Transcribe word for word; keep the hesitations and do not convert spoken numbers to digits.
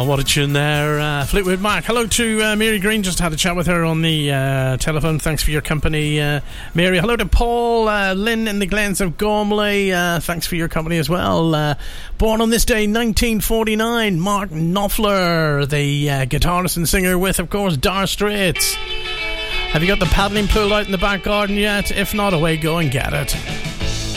what a tune there. Uh, Fleetwood Mac. Hello to uh, Mary Green. Just had a chat with her on the uh, telephone. Thanks for your company, uh, Mary. Hello to Paul uh, Lynn in the Glens of Gormley. Uh, thanks for your company as well. Uh, born on this day, nineteen forty-nine, Mark Knopfler, the uh, guitarist and singer with, of course, Dire Straits. Have you got the paddling pool out in the back garden yet? If not, away, go and get it.